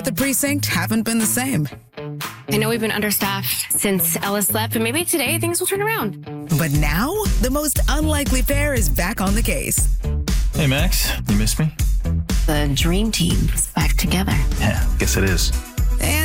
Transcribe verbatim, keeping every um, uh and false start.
The precinct haven't been the same. I know we've been understaffed since Ellis left, but maybe today things will turn around. But now, the most unlikely pair is back on the case. Hey, Max, you miss me? The dream team is back together. Yeah, guess it is.